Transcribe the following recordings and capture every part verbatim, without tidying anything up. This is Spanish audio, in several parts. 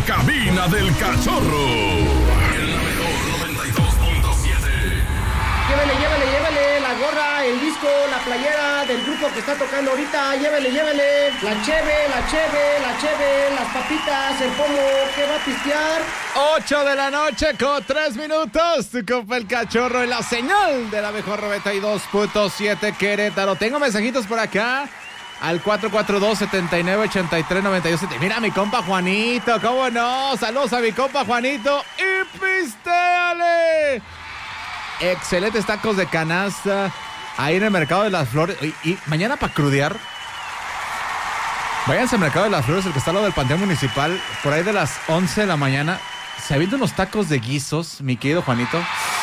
cabina del Cachorro. En la mejor noventa y dos punto siete. Llévele, llévele, llévele la gorra, el disco, la playera del grupo que está tocando ahorita. Llévele, llévele la cheve, la cheve, la cheve, las papitas, el pomo que va a pistear. ocho de la noche con tres minutos. Tu compa el Cachorro en la señal de la mejor noventa y dos punto siete Querétaro. Tengo mensajitos por acá al cuatro cuatro dos, siete nueve, ocho tres, nueve dos. Mira mi compa Juanito, ¿cómo no? Saludos a mi compa Juanito y pistéale. Excelentes tacos de canasta ahí en el Mercado de las Flores. Y, y mañana para crudear, váyanse al Mercado de las Flores, el que está al lado del Panteón Municipal, por ahí de las once de la mañana. Se avientan unos tacos de guisos, mi querido Juanito.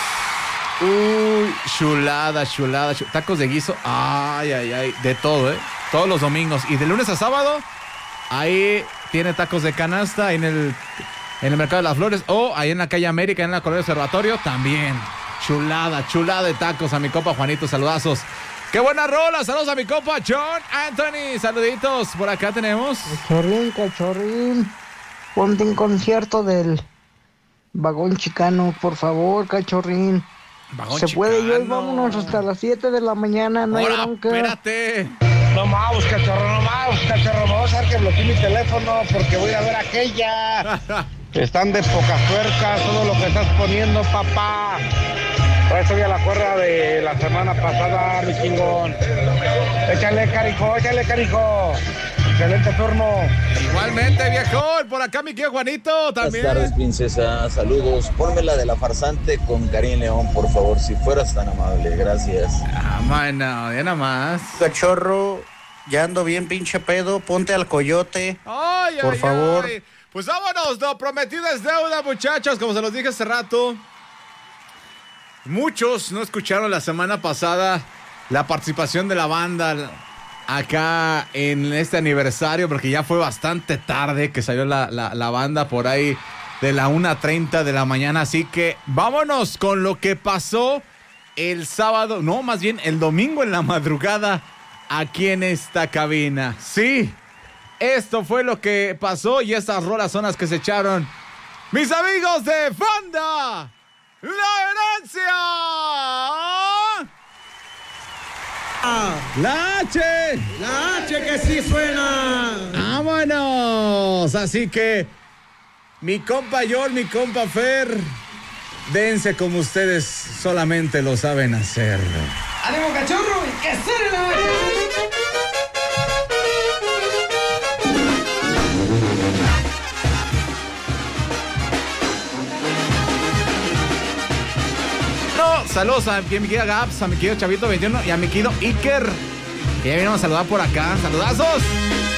Uy, chulada, chulada, chulada. Tacos de guiso, ay, ay, ay, de todo, ¿eh? Todos los domingos. Y de lunes a sábado, ahí tiene tacos de canasta, ahí en el, en el Mercado de las Flores. O ahí en la calle América, en la Colonia Observatorio, también. Chulada, chulada de tacos a mi compa Juanito, saludazos. ¡Qué buena rola! Saludos a mi compa John Anthony, saluditos. Por acá tenemos. Cachorrín, cachorrín. Ponte un concierto del Vagón Chicano, por favor, cachorrín. Vagón Se Chicano. puede ir, vámonos hasta las siete de la mañana, no hay Ahora, bronca. espérate. No más, cachorro, no más, cachorro. Me voy a hacer que bloquee mi teléfono porque voy a ver aquella. Están de pocas tuercas todo lo que estás poniendo, papá. Por eso voy a la cuerda de la semana pasada, mi chingón. Échale, carijo, échale, carijo. Excelente turno. Igualmente, viejo. Por acá mi querido Juanito también. Buenas tardes, princesa. Saludos. Ponme la de La Farsante con Karim León, por favor, si fueras tan amable. Gracias. Ah, mano, ya nada más. Cachorro, ya ando bien pinche pedo, ponte al coyote, Ay, por ay, favor. ay. Pues vámonos, lo prometido es deuda, muchachos. Como se los dije hace rato, muchos no escucharon la semana pasada la participación de la banda acá en este aniversario, porque ya fue bastante tarde que salió la, la, la banda por ahí de la una treinta de la mañana. Así que vámonos con lo que pasó el sábado, no, más bien el domingo en la madrugada aquí en esta cabina. Sí, esto fue lo que pasó y estas rolas son las que se echaron mis amigos de Fanda La Herencia. La H. La H que sí suena. Vámonos. Así que mi compa John, mi compa Fer, dense como ustedes solamente lo saben hacer. ¡Ánimo, cachorro! ¡Y que suene la H! Saludos a mi querida Gaps, a mi querido Chavito veintiuno y a mi querido Iker, que ya vinieron a saludar por acá. ¡Saludazos!